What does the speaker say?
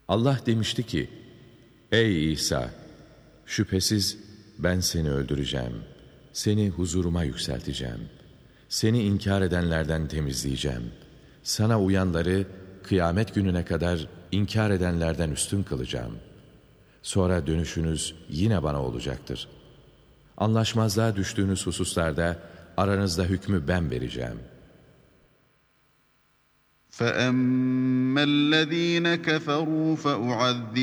Allah demişti ki, ey İsa! Şüphesiz ben seni öldüreceğim. Seni huzuruma yükselteceğim. Seni inkar edenlerden temizleyeceğim. Sana uyanları kıyamet gününe kadar inkar edenlerden üstün kılacağım. Sonra dönüşünüz yine bana olacaktır. Anlaşmazlığa düştüğünüz hususlarda aranızda hükmü ben vereceğim. فَأَمَّا الَّذ۪ينَ كَفَرُوا فَأُعَذِّبُهُمْ